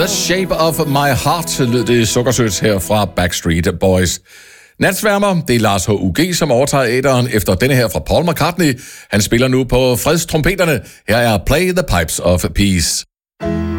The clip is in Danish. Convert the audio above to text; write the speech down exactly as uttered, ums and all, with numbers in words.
The Shape of My Heart lød det sukkersødt her fra Backstreet Boys. Natsværmer, det er Lars H U G, som overtager æteren efter denne her fra Paul McCartney. Han spiller nu på fredstrompeterne. Her er Play the Pipes of Peace.